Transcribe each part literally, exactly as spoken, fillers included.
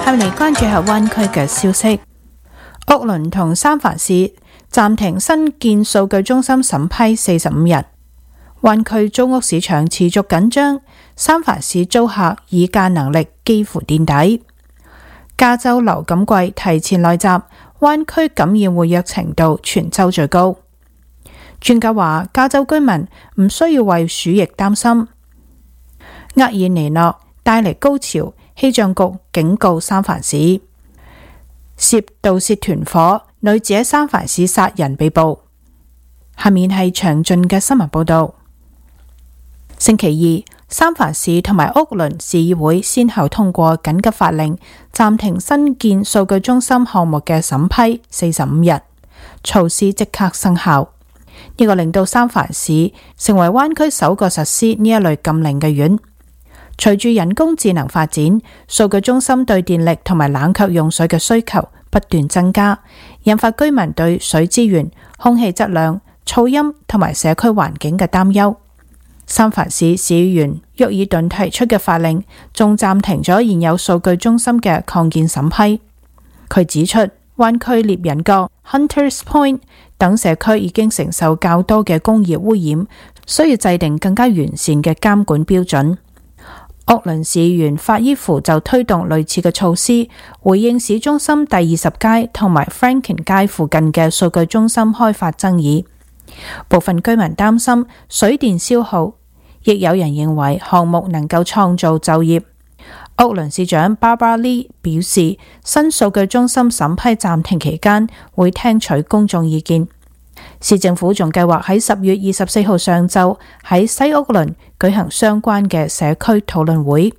下嚟關注下灣區嘅消息。屋崙同三藩市暫停新建數據中心審批四十五日，灣區租屋市場持續緊張，三藩市租客議價能力幾乎墊底。加州流感季提前來襲，灣區感染活躍程度全州最高。專家話，加州居民唔需要為鼠疫擔心。厄爾尼諾帶嚟高潮，氣象局警告三藩市涉盜竊團伙，女子喺三藩市殺人被捕。下面係詳盡嘅新聞報道。星期二，三藩市同埋屋崙市議會先後通過緊急法令，暫停新建數據中心項目嘅審批四十五日，措施即刻生效。呢個令到三藩市成為灣區首個實施呢一類禁令嘅縣。隨住人工智能發展，數據中心對電力同埋冷卻用水嘅需求不斷增加，引發居民對水資源、空氣質量、噪音同埋社區環境嘅擔憂。三藩市市議員沃爾頓提出嘅法令仲暫停咗現有數據中心嘅擴建審批。佢指出，灣區獵人角、Hunters Point 等社區已經承受較多嘅工業污染，需要制定更加完善嘅監管標準。屋崙市議員法伊芙就推動類似嘅措施，回應市中心第二十街同埋 Franklin 街附近嘅數據中心開發爭議。部分居民擔心水電消耗，亦有人認為項目能夠創造就業。屋崙市長 Barbara Lee 表示，新數據中心審批暫停期間會聽取公眾意見。市政府仲計劃喺十月二十四號上晝喺西屋崙舉行相關嘅社區討論會。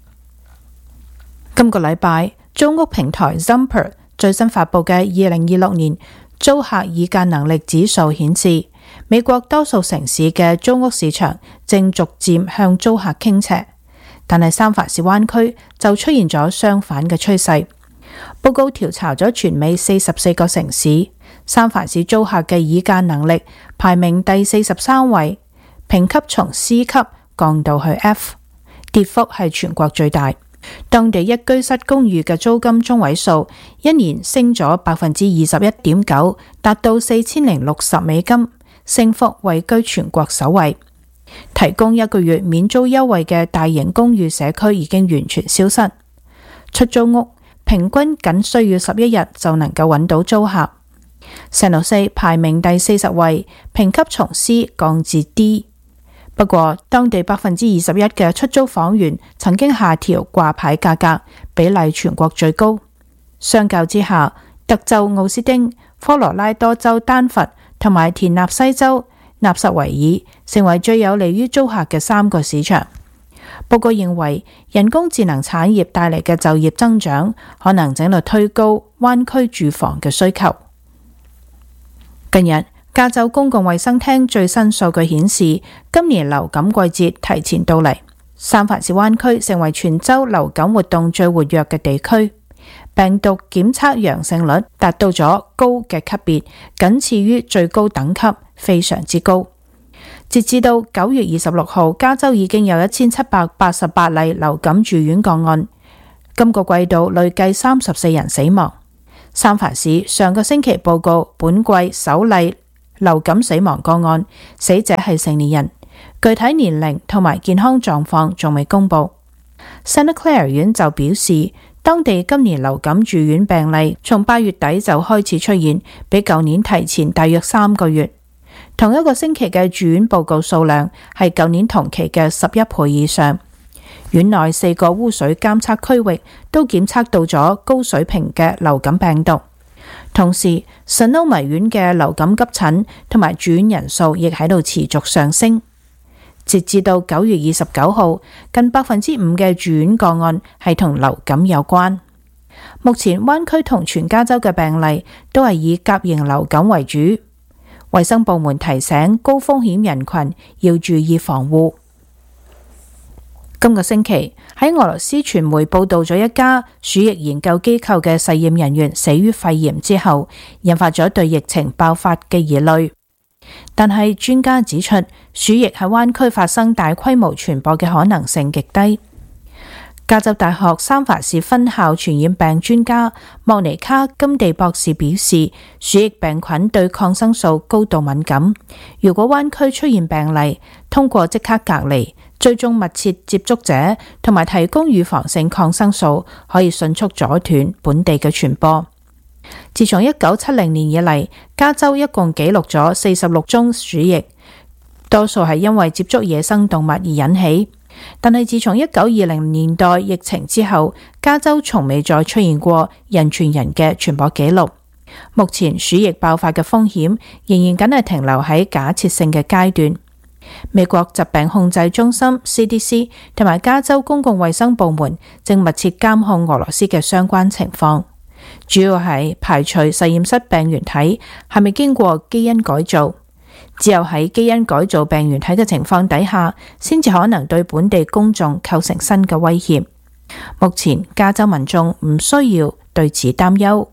今個禮拜，租屋平台 Zumper 最新發佈嘅二零二六年租客議價能力指數顯示，美國多數城市嘅租屋市場正逐漸向租客傾斜，但係三藩市灣區就出現咗相反嘅趨勢。報告調查咗全美四十四個城市，三藩市租客嘅議價能力排名第四十三位，評級從 C 級降到去 F， 跌幅係全國最大。當地一居室公寓嘅租金中位數一年升咗百分之二十一點九，達到四千零六十美金，升幅位居全國首位。提供一個月免租優惠嘅大型公寓社區已經完全消失，出租屋平均僅需要十一日就能夠揾到租客。聖路四排名第四十位，評級從 C 降至 D。不過，當地百分之二十一嘅出租房源曾經下調掛牌價格，比例全國最高。相較之下，德州奧斯丁、科羅拉多州丹佛同埋田納西州納什維爾成為最有利於租客嘅三個市場。報告認為，人工智能產業帶嚟嘅就業增長，可能正在推高灣區住房嘅需求。近日，加州公共衛生廳最新數據顯示，今年流感季節提前到嚟，三藩市灣區成為全州流感活動最活躍嘅地區，病毒檢測陽性率達到咗高嘅級別，僅次於最高等級，非常之高。截至到九月二十六號，加州已經有一千七百八十八例流感住院個案，今個季度累計三十四人死亡。三藩市上個星期報告本季首例流感死亡個案，死者係成年人，具體年齡同埋健康狀況仲未公布。Santa Clara 縣就表示，當地今年流感住院病例從八月底就開始出現，比舊年提前大約三個月。同一個星期嘅住院報告數量係舊年同期嘅十一倍以上。院內四個污水監測區域都檢測到咗高水平嘅流感病毒。同時，Sonoma縣嘅流感急診同埋住院人數亦喺度持續上升。截至到九月二十九號，近百分之五嘅住院個案係同流感有關。目前灣區同全加州嘅病例都係以甲型流感為主。衛生部門提醒高風險人群要注意防護。今個星期喺俄羅斯傳媒報道咗一家鼠疫研究機構嘅實驗人員死於肺炎之後，引發咗對疫情爆發嘅疑慮。但係專家指出，鼠疫喺灣區發生大規模傳播嘅可能性極低。 加州大學三藩市分校傳染病專家莫尼卡金地博士表示，鼠疫病菌對抗生素高度敏感。如果灣區出現病例，通過即刻隔離、追蹤密切接觸者同埋提供預防性抗生素，可以迅速阻斷本地嘅傳播。自從一九七零年以嚟，加州一共記錄咗四十六宗鼠疫，多數係因為接觸野生動物而引起。但係自從一九二零年代疫情之後，加州從未再出現過人傳人嘅傳播記錄。目前鼠疫爆發嘅風險仍然僅係停留喺假設性嘅階段。美國疾病控制中心 C D C 同埋加州公共衛生部門正密切監控俄羅斯嘅相關情況，主要係排除實驗室病原體係咪經過基因改造。只有喺基因改造病原體嘅情況底下，先至可能對本地公眾構成新嘅威脅。目前加州民眾唔需要對此擔憂。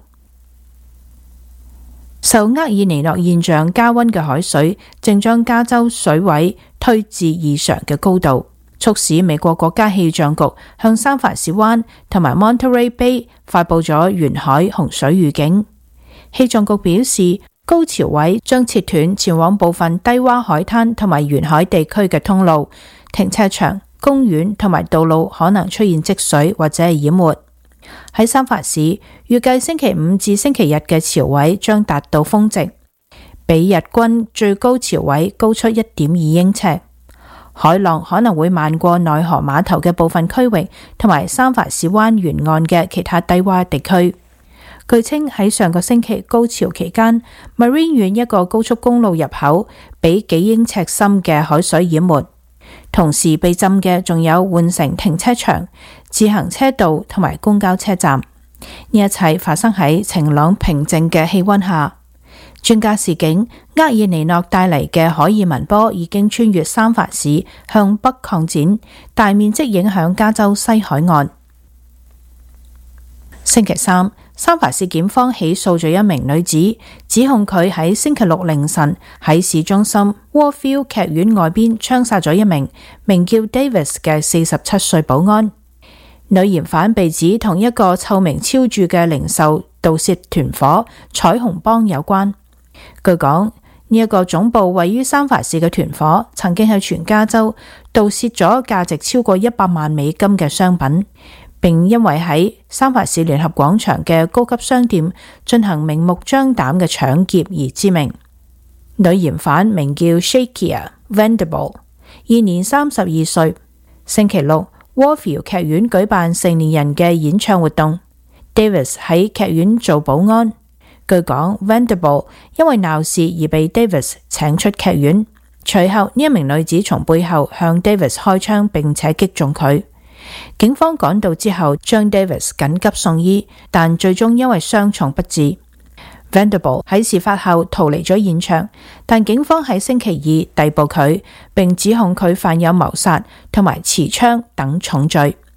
受厄爾尼諾現象加溫嘅海水正將加州水位推至異常嘅高度，促使美國國家氣象局向三藩市灣同埋 Monterey Bay 發佈咗沿海洪水預警。氣象局表示，高潮位將切斷前往部分低洼海灘同埋沿海地區嘅通路，停車場、公園同埋道路可能出現積水或者係淹沒。喺三藩市，預計星期五至星期日嘅潮位將達到峰值，比日均最高潮位高出一點二英尺。海浪可能會漫過內河碼頭嘅部分區域，同埋三藩市灣沿岸嘅其他低洼地區。據稱喺上個星期高潮期間， Marine 縣一個高速公路入口被幾英尺深嘅海水淹沒，同時被浸嘅仲有換乘停車場、自行車道同埋公交車站。呢一切發生喺晴朗平靜嘅氣溫下。專家示警，厄爾尼諾帶嚟嘅海爾文波已經穿越三藩市向北擴展，大面積影響加州西海岸。星期三，三藩市檢方起訴咗一名女子，指控佢喺星期六凌晨喺市中心 Warfield 劇院外邊槍殺咗一名名叫 Davis 嘅四十七歲保安。女嫌犯被指同一個臭名昭著嘅零售盜竊團伙彩虹幫有關。據講，呢一個總部位於三藩市嘅團伙曾經喺全加州盜竊咗價值超過一百萬美金嘅商品，並因為喺三藩市聯合廣場嘅高級商店進行明目張膽嘅搶劫而知名。女嫌犯名叫 Shakia Vendible， 現年三十二歲。星期六，Warfield 劇院舉辦成年人嘅演唱活動， Davis 喺劇院做保安。據講 Vendible 因為鬧事而被 Davis 請出劇院，隨後呢一名女子從背後向 Davis 開槍並且擊中佢。警方趕到之後將 Davis 緊急送醫，但最終因為傷重不治。Vendible 喺事發後逃離咗現場，但警方喺星期二逮捕佢，並指控佢犯有謀殺同埋持槍等重罪。